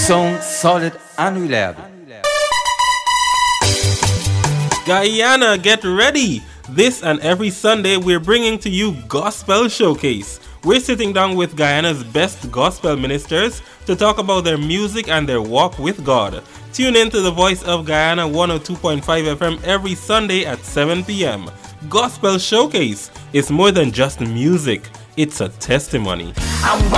Son solid and reliable. Guyana, get ready! This and every Sunday we're bringing to you Gospel Showcase. We're sitting down with Guyana's best gospel ministers to talk about their music and their walk with God. Tune in to the Voice of Guyana 102.5 FM every Sunday at 7 p.m. Gospel Showcase is more than just music, it's a testimony.